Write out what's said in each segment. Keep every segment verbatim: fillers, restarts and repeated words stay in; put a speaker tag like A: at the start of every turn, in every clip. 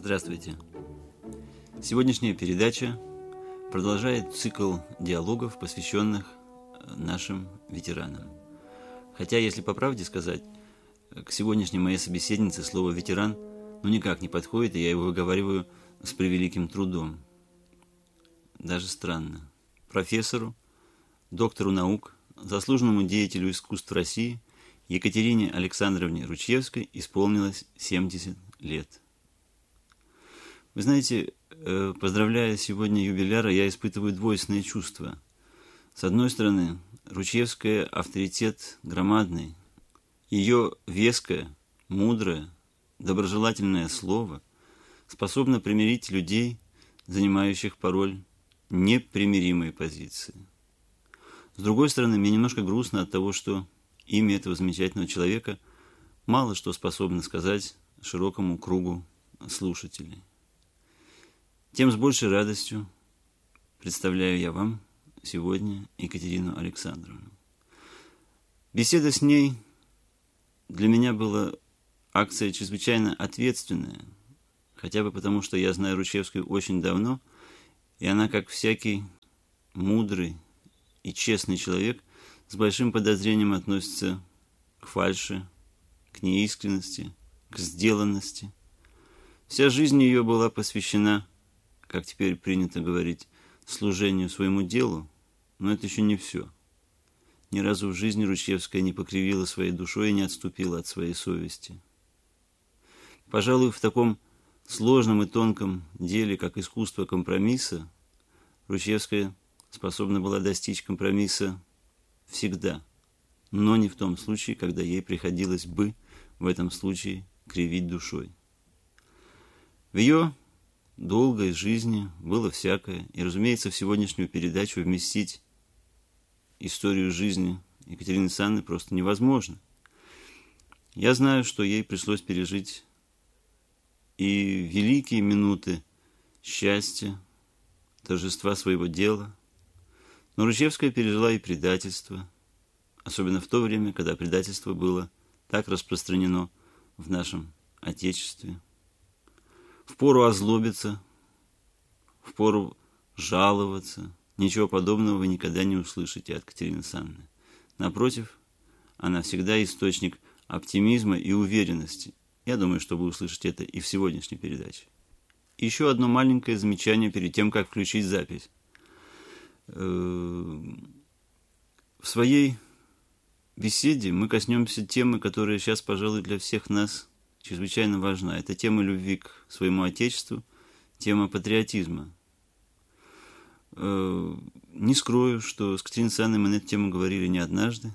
A: Здравствуйте! Сегодняшняя передача продолжает цикл диалогов, посвященных нашим ветеранам. Хотя, если по правде сказать, к сегодняшней моей собеседнице слово «ветеран» ну никак не подходит, и я его выговариваю с превеликим трудом. Даже странно. Профессору, доктору наук, заслуженному деятелю искусств России Екатерине Александровне Ручьевской исполнилось семьдесят лет. Вы знаете, поздравляя сегодня юбиляра, я испытываю двойственные чувства. С одной стороны, Ручьевская авторитет громадный. Ее веское, мудрое, доброжелательное слово способно примирить людей, занимающих порой непримиримые позиции. С другой стороны, мне немножко грустно от того, что имя этого замечательного человека мало что способно сказать широкому кругу слушателей. Тем с большей радостью представляю я вам сегодня Екатерину Александровну. Беседа с ней для меня была акция чрезвычайно ответственная, хотя бы потому, что я знаю Ручьевскую очень давно, и она, как всякий мудрый и честный человек, с большим подозрением относится к фальши, к неискренности, к сделанности. Вся жизнь ее была посвящена, как теперь принято говорить, служению своему делу, но это еще не все. Ни разу в жизни Ручьевская не покривила своей душой и не отступила от своей совести. Пожалуй, в таком сложном и тонком деле, как искусство компромисса, Ручьевская способна была достичь компромисса всегда, но не в том случае, когда ей приходилось бы в этом случае кривить душой. В ее долгой жизни было всякое, и, разумеется, в сегодняшнюю передачу вместить историю жизни Екатерины Александровны просто невозможно. Я знаю, что ей пришлось пережить и великие минуты счастья, торжества своего дела, но Ручьевская пережила и предательство, особенно в то время, когда предательство было так распространено в нашем Отечестве. Впору озлобиться, впору жаловаться. Ничего подобного вы никогда не услышите от Екатерины Александровны. Напротив, она всегда источник оптимизма и уверенности. Я думаю, что вы услышите это и в сегодняшней передаче. Еще одно маленькое замечание перед тем, как включить запись. В своей беседе мы коснемся темы, которая сейчас, пожалуй, для всех нас чрезвычайно важна. Это тема любви к своему Отечеству, тема патриотизма. Не скрою, что с Екатериной Александровной мы на эту тему говорили не однажды.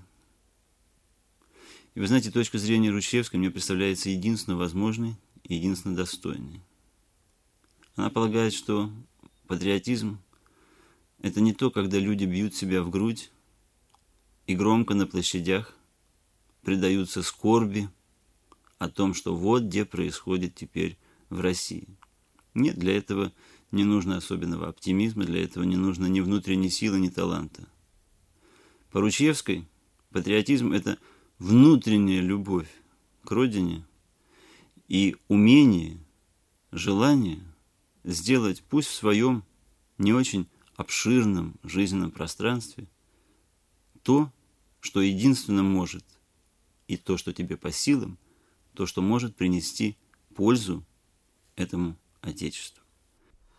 A: И вы знаете, точка зрения Ручьевской мне представляется единственно возможной и единственно достойной. Она полагает, что патриотизм – это не то, когда люди бьют себя в грудь и громко на площадях предаются скорби о том, что вот где происходит теперь в России. Нет, для этого не нужно особенного оптимизма, для этого не нужно ни внутренней силы, ни таланта. По Ручьевской патриотизм – это внутренняя любовь к родине и умение, желание сделать, пусть в своем не очень обширном жизненном пространстве, то, что единственно может, и то, что тебе по силам, то, что может принести пользу этому Отечеству.